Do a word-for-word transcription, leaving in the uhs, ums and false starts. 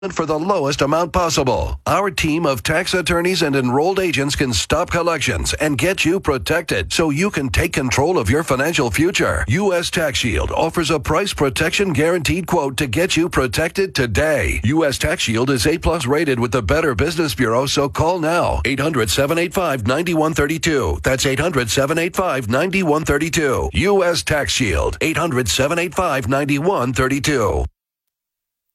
for the lowest amount possible. Our team of tax attorneys and enrolled agents can stop collections and get you protected so you can take control of your financial future. U S Tax Shield offers a price protection guaranteed quote to get you protected today. U S Tax Shield is A plus rated with the Better Business Bureau, so call now. eight hundred, seven eight five, nine one three two. That's eight hundred, seven eight five, nine one three two. U S Tax Shield. eight hundred, seven eight five, nine one three two.